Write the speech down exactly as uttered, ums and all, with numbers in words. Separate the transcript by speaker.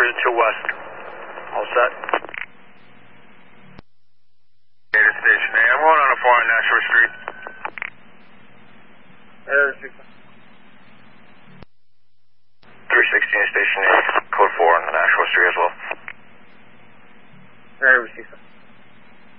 Speaker 1: conversion to west. All set.
Speaker 2: Data station A. I'm going on a four on Nashua Street.
Speaker 3: Air six.
Speaker 2: three sixteen Station A. Code four on Nashua Street as well.